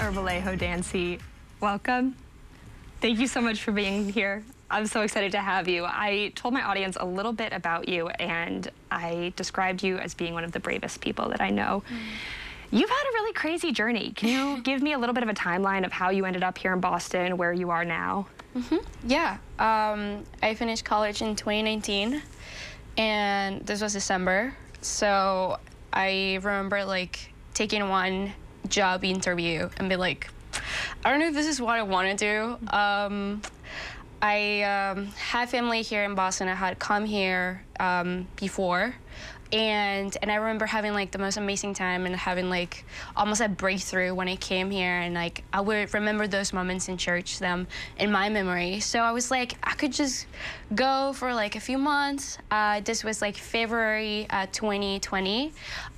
Vallejo Dancy, welcome. Thank you so much for being here. I'm so excited to have you. I told my audience a little bit about you, and I described you as being one of the bravest people that I know. You've had a really crazy journey. Can you give me a little bit of a timeline of how you ended up here in Boston, where you are now? Yeah, I finished college in 2019, and this was December. So I remember like taking one job interview and be like, I don't know if this is what I want to do. I had family here in Boston. I had come here before, and I remember having like the most amazing time and having like almost a breakthrough when I came here, and like I would remember those moments in church, them in my memory. So I was like, I could just go for like a few months. This was like February 2020.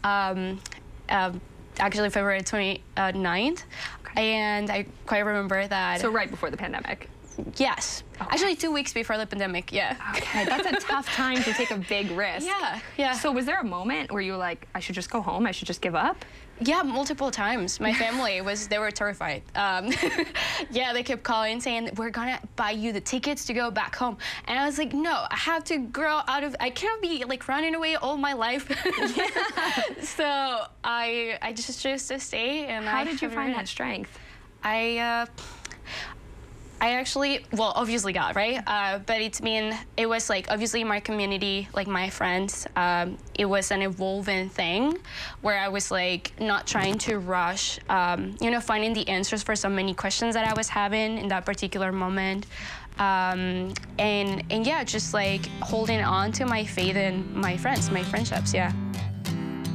Actually February 29th. Okay. And I quite remember that. So right before the pandemic? Yes. Okay. Actually 2 weeks before the pandemic, yeah. Okay, that's a tough time to take a big risk. Yeah. So was there a moment where you were like, I should just go home, I should just give up? Yeah, multiple times. My family they were terrified. Yeah, they kept calling saying, we're gonna buy you the tickets to go back home. And I was like, no, I have to grow out of, I can't be like running away all my life. So I just chose to stay. And how did you find that strength? I actually, well, obviously God, right? But it was like, obviously my community, like my friends, it was an evolving thing where I was like not trying to rush, finding the answers for so many questions that I was having in that particular moment. And yeah, just like holding on to my faith and my friends, my friendships, yeah.